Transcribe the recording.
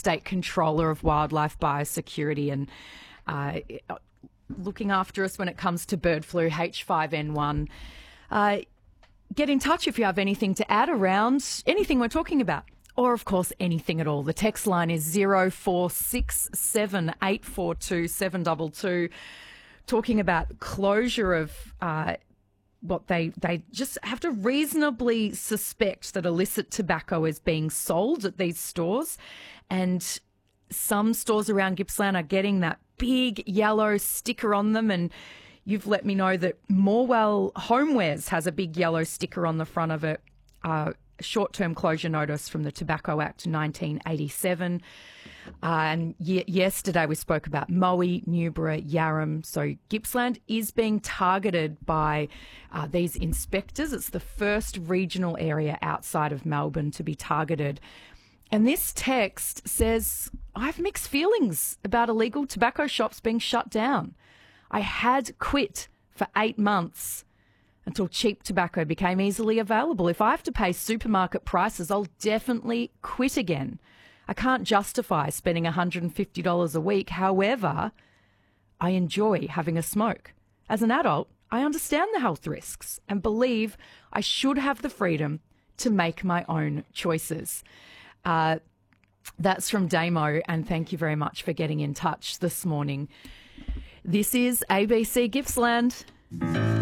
State Controller of Wildlife Biosecurity and looking after us when it comes to bird flu, H5N1. Get in touch if you have anything to add around anything we're talking about, or, of course, anything at all. The text line is 0467 842 722, talking about closure of what they just have to reasonably suspect that illicit tobacco is being sold at these stores. And some stores around Gippsland are getting that big yellow sticker on them, and you've let me know that Morwell Homewares has a big yellow sticker on the front of it. Short-term closure notice from the Tobacco Act 1987. And yesterday we spoke about Moe, Newborough, Yarram. So Gippsland is being targeted by these inspectors. It's the first regional area outside of Melbourne to be targeted. And this text says, I have mixed feelings about illegal tobacco shops being shut down. I had quit for 8 months until cheap tobacco became easily available. If I have to pay supermarket prices, I'll definitely quit again. I can't justify spending $150 a week. However, I enjoy having a smoke. As an adult, I understand the health risks and believe I should have the freedom to make my own choices. That's from Damo, and thank you very much for getting in touch this morning. This is ABC Gippsland.